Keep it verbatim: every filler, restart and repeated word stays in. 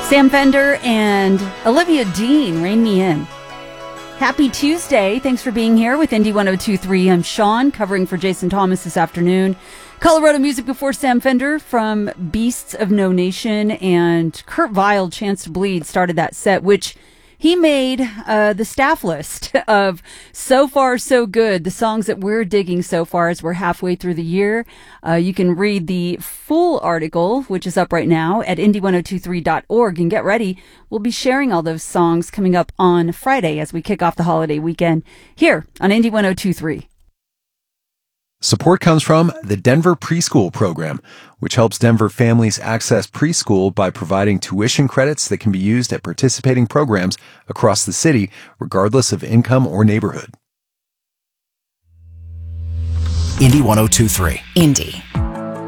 Sam Fender and Olivia Dean, Rain Me In. Happy Tuesday. Thanks for being here with Indy one oh two point three. I'm Sean, covering for Jason Thomas this afternoon. Colorado music before Sam Fender from Beasts of No Nation, and Kurt Vile, Chance to Bleed, started that set, which he made uh, the staff list of So Far So Good, the songs that we're digging so far as we're halfway through the year. Uh, you can read the full article, which is up right now, at indy ten twenty-three dot org, and get ready. We'll be sharing all those songs coming up on Friday as we kick off the holiday weekend here on Indy ten twenty-three. Support comes from the Denver Preschool Program, which helps Denver families access preschool by providing tuition credits that can be used at participating programs across the city, regardless of income or neighborhood. Indy ten twenty-three. Indy